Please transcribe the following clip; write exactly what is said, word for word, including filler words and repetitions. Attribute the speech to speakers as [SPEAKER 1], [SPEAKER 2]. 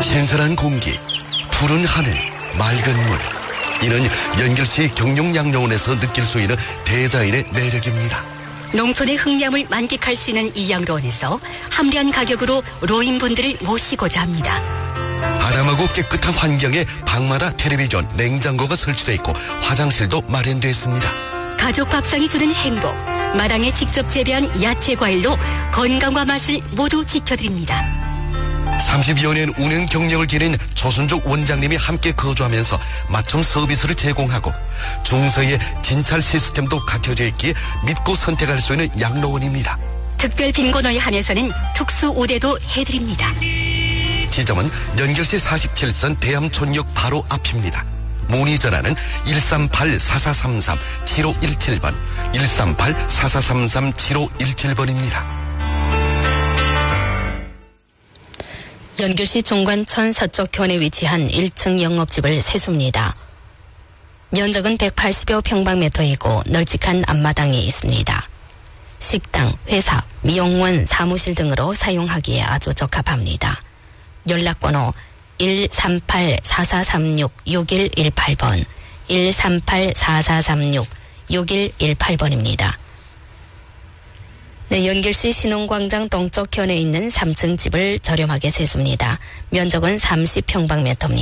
[SPEAKER 1] 신선한 공기, 푸른 하늘, 맑은 물. 이는 연결시 경룡양로원에서 느낄 수 있는 대자연의 매력입니다.
[SPEAKER 2] 농촌의 흥냠을 만끽할 수 있는 이 양로원에서 합리한 가격으로 노인분들을 모시고자 합니다.
[SPEAKER 1] 아담하고 깨끗한 환경에 방마다 텔레비전, 냉장고가 설치되어 있고 화장실도 마련되어 있습니다.
[SPEAKER 2] 가족 밥상이 주는 행복, 마당에 직접 재배한 야채 과일로 건강과 맛을 모두 지켜드립니다.
[SPEAKER 1] 삼십여 년 운영 경력을 지닌 조순족 원장님이 함께 거주하면서 맞춤 서비스를 제공하고 중서에 진찰 시스템도 갖춰져 있기에 믿고 선택할 수 있는 양로원입니다.
[SPEAKER 2] 특별 빈곤어에 한해서는 특수 우대도 해드립니다.
[SPEAKER 1] 지점은 연결시 사십칠 선 대암촌역 바로 앞입니다. 문의 전화는 일삼팔 사사삼삼 칠오일칠 번, 일삼팔 사사삼삼 칠오일칠 번입니다.
[SPEAKER 3] 연결시 중관천 서쪽 견에 위치한 일 층 영업집을 세수입니다. 면적은 백팔십여 평방미터이고 널찍한 앞마당이 있습니다. 식당, 회사, 미용원, 사무실 등으로 사용하기에 아주 적합합니다. 연락번호 일삼팔 사사삼육 육일일팔 번, 일삼팔 사사삼육 육일일팔 번입니다. 네, 연결시 신흥광장 동쪽 견에 있는 삼 층 집을 저렴하게 세수입니다. 면적은 삼십 평방미터입니다.